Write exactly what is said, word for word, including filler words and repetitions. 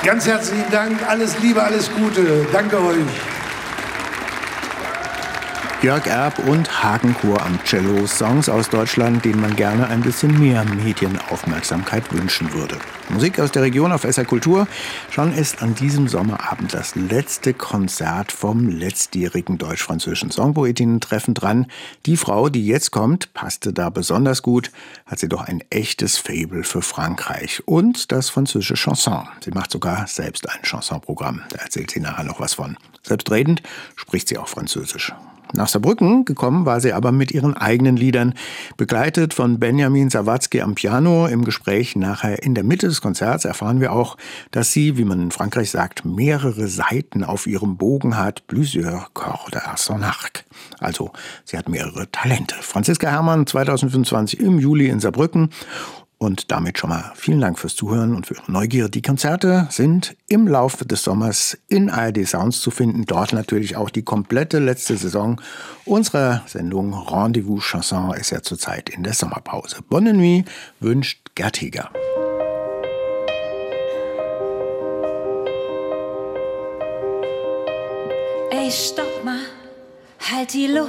Ganz herzlichen Dank, alles Liebe, alles Gute. Danke euch. Jörg Erb und Hagenchor am Cello, Songs aus Deutschland, denen man gerne ein bisschen mehr Medienaufmerksamkeit wünschen würde. Musik aus der Region auf S R Kultur. Schon ist an diesem Sommerabend das letzte Konzert vom letztjährigen deutsch-französischen Songpoetinnen-Treffen dran. Die Frau, die jetzt kommt, passte da besonders gut, hat sie doch ein echtes Faible für Frankreich und das französische Chanson. Sie macht sogar selbst ein Chansonprogramm, da erzählt sie nachher noch was von. Selbstredend spricht sie auch Französisch. Nach Saarbrücken gekommen war sie aber mit ihren eigenen Liedern, begleitet von Benjamin Sawatzki am Piano. Im Gespräch nachher in der Mitte des Konzerts erfahren wir auch, dass sie, wie man in Frankreich sagt, mehrere Seiten auf ihrem Bogen hat, plusieurs cordes à son arc. Also, sie hat mehrere Talente. Franziska Herrmann, zweitausendfünfundzwanzig im Juli in Saarbrücken. Und damit schon mal vielen Dank fürs Zuhören und für Ihre Neugier. Die Konzerte sind im Laufe des Sommers in A R D Sounds zu finden. Dort natürlich auch die komplette letzte Saison unserer Sendung Rendezvous Chanson ist ja zurzeit in der Sommerpause. Bonne nuit wünscht Gerd Heger. Ey, stopp mal, halt die Luft.